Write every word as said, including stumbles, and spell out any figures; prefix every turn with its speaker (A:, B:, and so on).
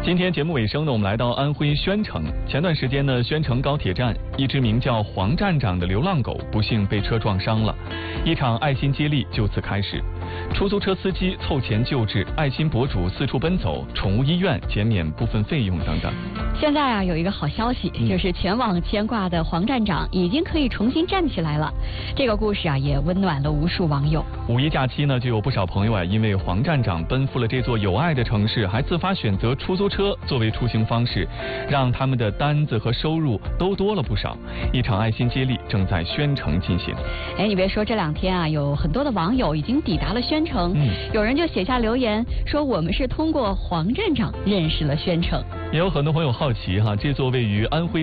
A: 今天节目尾声呢，我们来到安徽宣城。前段时间呢，宣城高铁站一只名叫黄站长的流浪狗不幸被车撞伤了，一场爱心接力就此开始。出租车司机凑钱救治，爱心博主四处奔走，宠物医院减免部分费用等等。
B: 现在啊，有一个好消息，
A: 嗯、
B: 就是全网牵挂的黄站长已经可以重新站起来了。这个故事啊，也温暖了无数网友。
A: 五一假期呢，就有不少朋友啊，因为黄站长奔赴了这座有爱的城市，还自发选择出租车作为出行方式，让他们的单子和收入都多了不少。一场爱心接力正在宣城进行。
B: 哎，你别说，这两天啊，有很多的网友已经抵达了宣城，嗯、有人就写下留言说，我们是通过黄站长认识了宣城。
A: 也有很多朋友好奇哈，这座位于安徽